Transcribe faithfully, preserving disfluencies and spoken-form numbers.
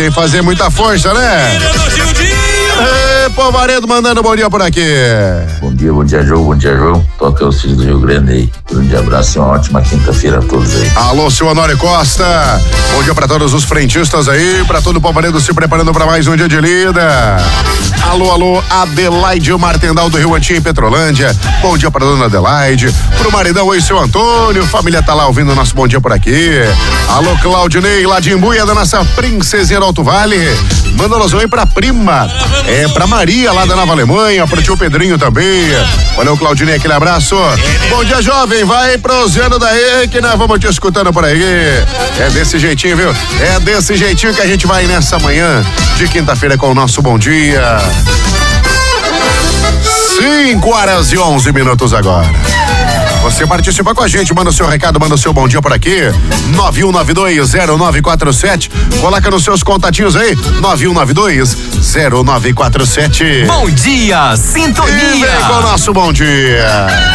sem fazer muita força, né? Ê, Povaredo mandando bom dia por aqui. Bom dia, bom dia, João, bom dia, João. Toca os filhos do Rio Grande aí. Grande abraço e uma ótima quinta-feira a todos aí. Alô, seu Honório Costa. Bom dia pra todos os frentistas aí, pra todo o Povaredo se preparando pra mais um dia de lida. Alô, alô, Adelaide Martendal do Rio Antigo em Petrolândia. Bom dia pra dona Adelaide. Pro maridão aí, seu Antônio. Família tá lá ouvindo o nosso bom dia por aqui. Alô, Claudinei, lá de Imbuia, da nossa princesinha do Alto Vale. Manda nós aí pra prima. É, pra Maria, lá da Nova Alemanha. Pro tio Pedrinho também. Valeu, Claudinei, aquele abraço. Bom dia, jovem. Vai prosseando daí que nós vamos te escutando por aí. É desse jeitinho, viu? É desse jeitinho que a gente vai nessa manhã de quinta-feira com o nosso bom dia. cinco horas e onze minutos agora. Você participa com a gente, manda o seu recado, manda o seu bom dia por aqui. nove um nove dois zero nove quatro sete. Coloca nos seus contatinhos aí. nove um nove dois zero nove quatro sete. Bom dia, sintonia. E vem com o nosso bom dia.